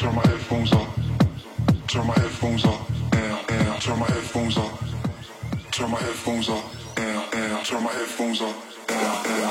turn my headphones up, turn my headphones up, and turn my headphones up, turn my headphones up, and turn my headphones up, and